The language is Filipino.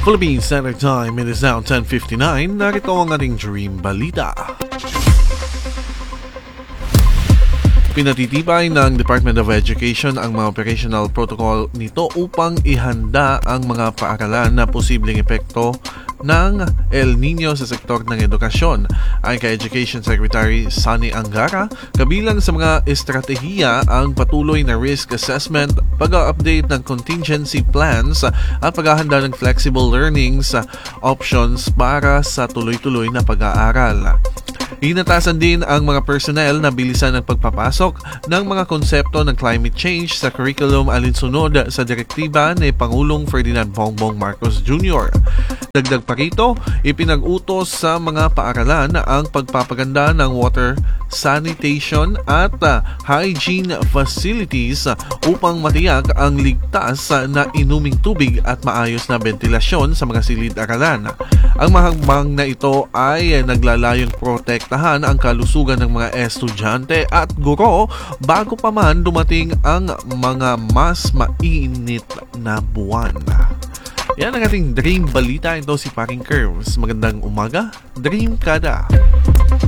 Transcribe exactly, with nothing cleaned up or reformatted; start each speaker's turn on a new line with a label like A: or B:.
A: Philippine Standard Time, it is now ten fifty-nine. Narito ang ating Dream Balita. Pinatitibay ng Department of Education ang mga operational protocol nito upang ihanda ang mga paaralan na posibleng epekto ng El Nino sa sektor ng edukasyon. Ayon kay Education Secretary Sunny Angara, kabilang sa mga estratehiya ang patuloy na risk assessment, pag-update ng contingency plans at paghahanda ng flexible learnings options para sa tuloy-tuloy na pag-aaral. Inatasan din ang mga personnel na bilisan ang pagpapasok ng mga konsepto ng climate change sa curriculum alinsunod sa direktiba ni Pangulong Ferdinand Bongbong Marcos Junior Dagdag pa rito, ipinag-utos sa mga paaralan ang pagpapaganda ng water sanitation at uh, hygiene facilities upang matiyak ang ligtas na inuming tubig at maayos na ventilasyon sa mga silid-aralan. Ang mahangmang na ito ay naglalayong protektahan ang kalusugan ng mga estudyante at guro bago pa man dumating ang mga mas mainit na buwan. Yan ang ating Dream Balita. Ito si Paring Curves. Magandang umaga, Dream Kada!